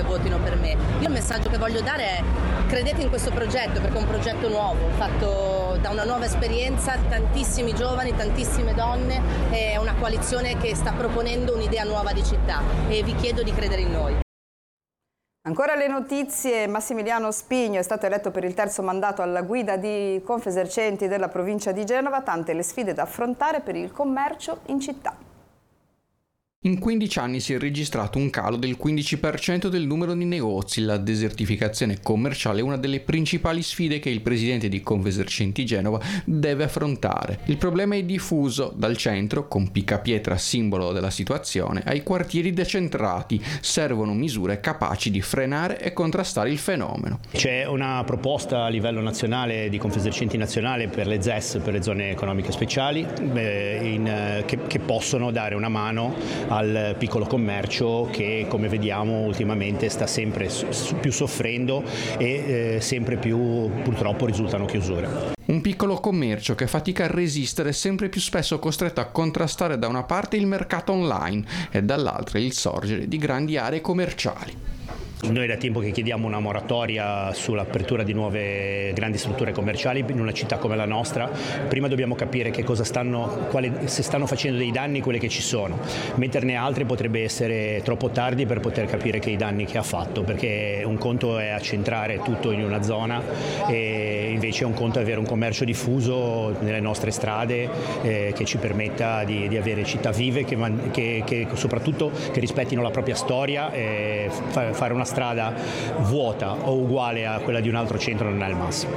che votino per me. Io il messaggio che voglio dare è: credete in questo progetto, perché è un progetto nuovo, fatto da una nuova esperienza, tantissimi giovani, tantissime donne, è una coalizione che sta proponendo un'idea nuova di città e vi chiedo di credere in noi. Ancora le notizie. Massimiliano Spigno è stato eletto per il terzo mandato alla guida di Confesercenti della provincia di Genova, tante le sfide da affrontare per il commercio in città. In 15 anni si è registrato un calo del 15% del numero di negozi. La desertificazione commerciale è una delle principali sfide che il presidente di Confesercenti Genova deve affrontare. Il problema è diffuso dal centro, con Picapietra simbolo della situazione, ai quartieri decentrati. Servono misure capaci di frenare e contrastare il fenomeno. C'è una proposta a livello nazionale di Confesercenti nazionale per le ZES, per le zone economiche speciali, che possono dare una mano al piccolo commercio che, come vediamo, ultimamente sta sempre più soffrendo e sempre più purtroppo risultano chiusure. Un piccolo commercio che fatica a resistere, sempre più spesso costretto a contrastare da una parte il mercato online e dall'altra il sorgere di grandi aree commerciali. Noi da tempo che chiediamo una moratoria sull'apertura di nuove grandi strutture commerciali in una città come la nostra. Prima dobbiamo capire che cosa se stanno facendo dei danni quelle che ci sono. Metterne altre potrebbe essere troppo tardi per poter capire che i danni che ha fatto, perché un conto è accentrare tutto in una zona e invece un conto è avere un commercio diffuso nelle nostre strade che ci permetta di avere città vive che soprattutto che rispettino la propria storia e fare una strada vuota o uguale a quella di un altro centro non è il massimo.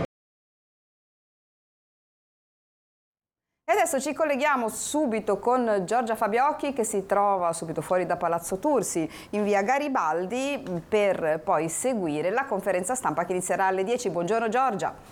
E adesso ci colleghiamo subito con Giorgia Fabiocchi, che si trova subito fuori da Palazzo Tursi in via Garibaldi per poi seguire la conferenza stampa che inizierà alle 10. Buongiorno Giorgia.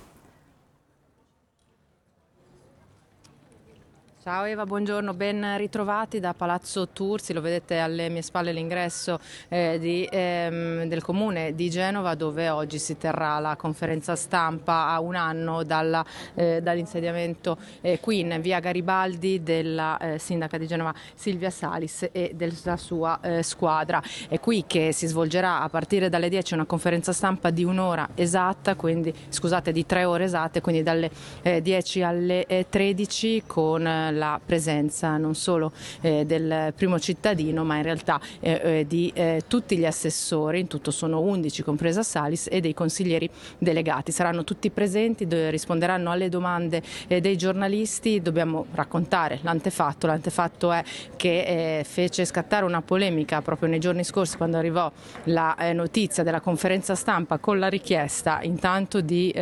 Ciao Eva, buongiorno, ben ritrovati da Palazzo Tursi. Lo vedete alle mie spalle l'ingresso del comune di Genova, dove oggi si terrà la conferenza stampa a un anno dall'insediamento qui in via Garibaldi della sindaca di Genova Silvia Salis e della sua squadra. È qui che si svolgerà a partire dalle 10 una conferenza stampa di un'ora esatta, di 3 ore esatte, quindi dalle 10 alle 13, con la presenza non solo del primo cittadino, ma in realtà di tutti gli assessori. In tutto sono 11, compresa Salis, e dei consiglieri delegati. Saranno tutti presenti, risponderanno alle domande dei giornalisti. Dobbiamo raccontare l'antefatto. L'antefatto è che fece scattare una polemica proprio nei giorni scorsi, quando arrivò la notizia della conferenza stampa con la richiesta intanto di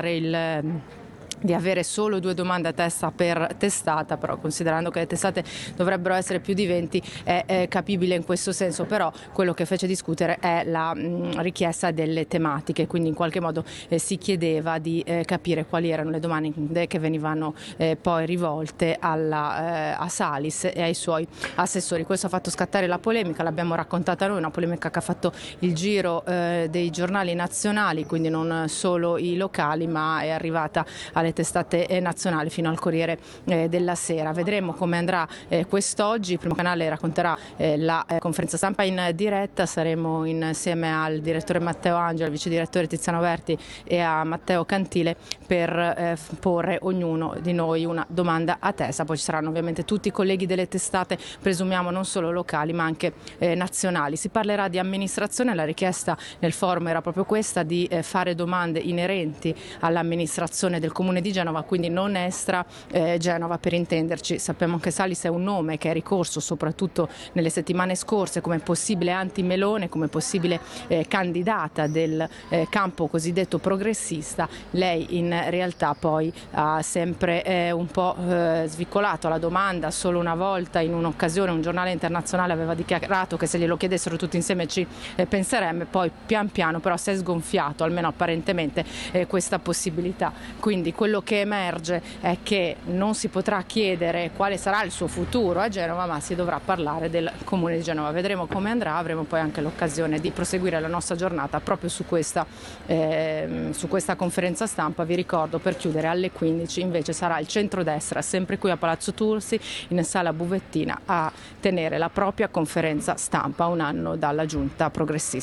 avere solo 2 domande a testa per testata, però considerando che le testate dovrebbero essere più di 20 è capibile in questo senso. Però quello che fece discutere è la richiesta delle tematiche, quindi in qualche modo si chiedeva di capire quali erano le domande che venivano poi rivolte a Salis e ai suoi assessori. Questo ha fatto scattare la polemica, l'abbiamo raccontata noi, una polemica che ha fatto il giro dei giornali nazionali, quindi non solo i locali, ma è arrivata alle testate nazionali fino al Corriere della Sera. Vedremo come andrà quest'oggi. Il Primo Canale racconterà la conferenza stampa in diretta. Saremo insieme al direttore Matteo Angelo, al vice direttore Tiziano Berti e a Matteo Cantile per porre ognuno di noi una domanda a testa. Poi ci saranno ovviamente tutti i colleghi delle testate, presumiamo non solo locali ma anche nazionali. Si parlerà di amministrazione. La richiesta nel forum era proprio questa, di fare domande inerenti all'amministrazione del Comune di Genova, quindi non extra Genova, per intenderci. Sappiamo che Salis è un nome che è ricorso soprattutto nelle settimane scorse come possibile anti-Melone, come possibile candidata del campo cosiddetto progressista. Lei in realtà poi ha sempre un po' svicolato la domanda. Solo una volta, in un'occasione, un giornale internazionale aveva dichiarato che se glielo chiedessero tutti insieme ci penserebbe. Poi pian piano però si è sgonfiato, almeno apparentemente, questa possibilità. Quindi quello che emerge è che non si potrà chiedere quale sarà il suo futuro a Genova, ma si dovrà parlare del Comune di Genova. Vedremo come andrà. Avremo poi anche l'occasione di proseguire la nostra giornata proprio su questa conferenza stampa. Vi ricordo, per chiudere, alle 15 invece sarà il centrodestra, sempre qui a Palazzo Tursi, in sala Buvettina, a tenere la propria conferenza stampa, un anno dalla giunta progressista.